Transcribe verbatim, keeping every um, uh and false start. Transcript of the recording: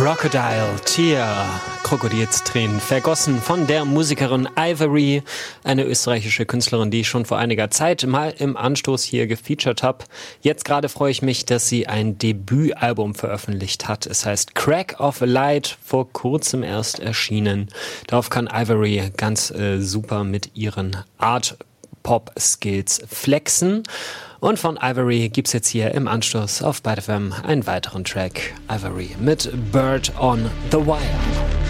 Crocodile Tear, Krokodilstränen vergossen von der Musikerin Ivory, eine österreichische Künstlerin, die ich schon vor einiger Zeit mal im Anstoß hier gefeatured habe. Jetzt gerade freue ich mich, dass sie ein Debütalbum veröffentlicht hat. Es heißt Crack of a Light, vor kurzem erst erschienen. Darauf kann Ivory ganz äh, super mit ihren Art-Pop-Skills flexen. Und von Ivory gibt's jetzt hier im Anschluss auf Byte F M einen weiteren Track. Ivory mit Bird on the Wire.